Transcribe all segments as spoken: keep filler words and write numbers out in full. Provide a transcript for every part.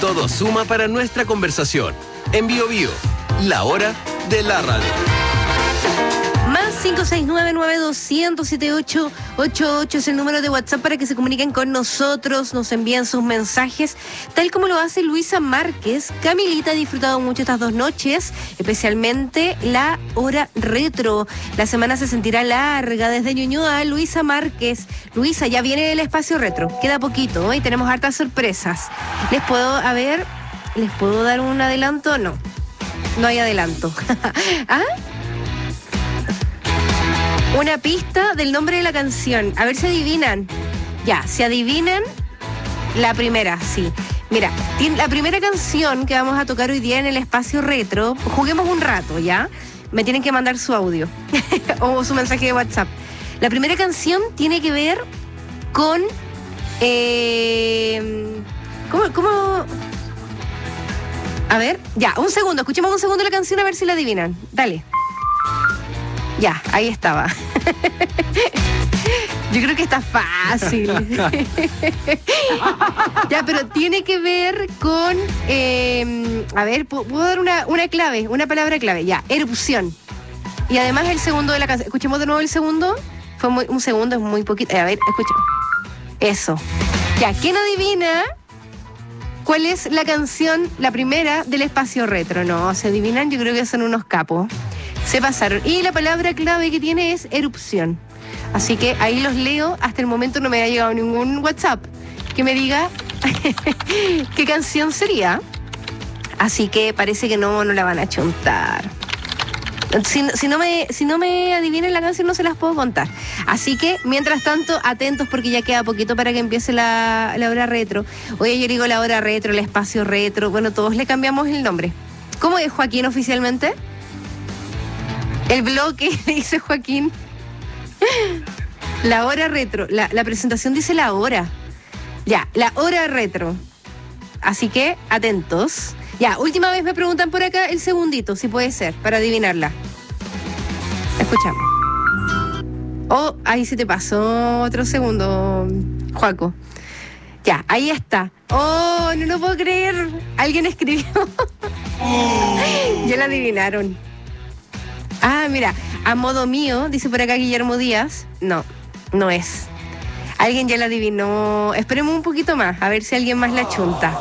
todo suma para nuestra conversación. En Bio Bio, la hora de la radio. Más cinco seis nueve, nueve dos cero cero, siete ocho ocho ocho es el número de WhatsApp para que se comuniquen con nosotros, nos envían sus mensajes, tal como lo hace Luisa Márquez. Camilita ha disfrutado mucho estas dos noches, especialmente la hora retro. La semana se sentirá larga desde Ñuñoa. Luisa Márquez. Luisa, ya viene el espacio retro, queda poquito, ¿eh? Y tenemos hartas sorpresas. Les puedo, a ver, ¿les puedo dar un adelanto? No, no hay adelanto. ¿Ah? Una pista del nombre de la canción. A ver si adivinan. Ya, si adivinan, la primera, sí. Mira, la primera canción que vamos a tocar hoy día en el espacio retro, juguemos un rato, ¿ya? Me tienen que mandar su audio o su mensaje de WhatsApp. La primera canción tiene que ver con... Eh, ¿Cómo...? ¿Cómo? A ver, ya, un segundo. Escuchemos un segundo la canción a ver si la adivinan. Dale. Ya, ahí estaba. Yo creo que está fácil. Ya, pero tiene que ver con... Eh, a ver, ¿puedo dar una, una clave? Una palabra clave. Ya, erupción. Y además el segundo de la canción. Escuchemos de nuevo el segundo. Fue muy, un segundo, es muy poquito. A ver, escuchemos. Eso. Ya, ¿quién adivina cuál es la canción, la primera del espacio retro? No, ¿se adivinan? Yo creo que son unos capos. Se pasaron. Y la palabra clave que tiene es erupción. Así que ahí los leo. Hasta el momento no me ha llegado ningún WhatsApp que me diga qué canción sería. Así que parece que no, no la van a chuntar. Si, si, no me, si no me adivinen la canción, no se las puedo contar. Así que, mientras tanto, atentos porque ya queda poquito para que empiece la, la hora retro. Oye, yo digo la hora retro, el espacio retro. Bueno, todos le cambiamos el nombre. ¿Cómo es, Joaquín, oficialmente? El bloque, dice Joaquín. La hora retro. La, la presentación dice la hora. Ya, la hora retro. Así que, atentos. Ya, última vez me preguntan por acá el segundito, si puede ser, para adivinarla. Escuchamos. Oh, ahí se te pasó otro segundo, Joaco. Ya, ahí está. Oh, no lo puedo creer. Alguien escribió. Ya la adivinaron. Ah, mira, a modo mío, dice por acá Guillermo Díaz. No, no es. Alguien ya la adivinó. Esperemos un poquito más, a ver si alguien más la chunta.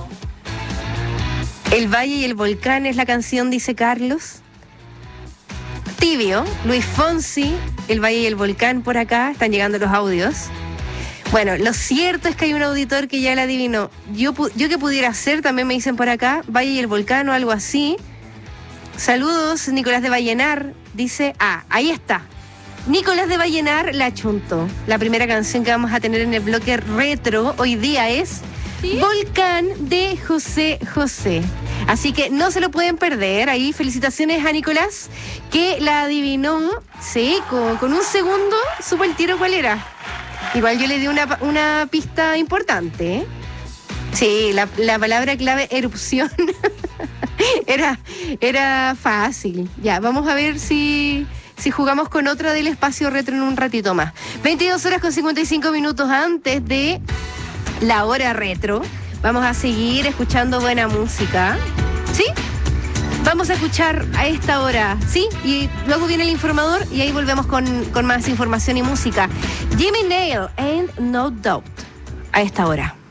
El Valle y el Volcán es la canción, dice Carlos. Tibio, Luis Fonsi, El Valle y el Volcán por acá. Están llegando los audios. Bueno, lo cierto es que hay un auditor que ya la adivinó. Yo, yo que pudiera hacer, también me dicen por acá, Valle y el Volcán o algo así. Saludos, Nicolás de Vallenar. Dice, ah, ahí está. Nicolás de Vallenar la chuntó. La primera canción que vamos a tener en el bloque retro hoy día es ¿sí? Volcán de José José. Así que no se lo pueden perder. Ahí felicitaciones a Nicolás, que la adivinó, sí, con, con un segundo supo el tiro cuál era. Igual yo le di una, una pista importante, ¿eh? Sí, la, la palabra clave erupción era, era fácil. Ya, vamos a ver si, si jugamos con otra del espacio retro en un ratito más. veintidós horas con cincuenta y cinco minutos antes de la hora retro. Vamos a seguir escuchando buena música. ¿Sí? Vamos a escuchar a esta hora, ¿sí? Y luego viene el informador y ahí volvemos con, con más información y música. Jimmy Nail and No Doubt a esta hora.